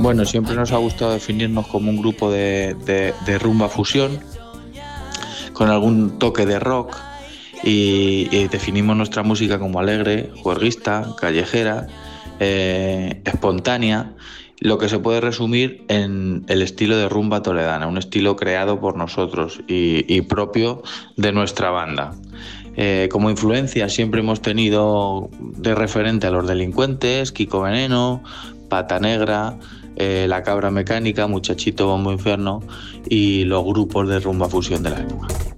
Bueno, siempre nos ha gustado definirnos como un grupo de rumba fusión, con algún toque de rock, y definimos nuestra música como alegre, juerguista, callejera, espontánea, lo que se puede resumir en el estilo de rumba toledana, un estilo creado por nosotros y propio de nuestra banda. Como influencia siempre hemos tenido de referente a Los Delincuentes, Kiko Veneno, Pata Negra, La Cabra Mecánica, Muchachito Bombo Infierno y los grupos de rumba fusión de la época.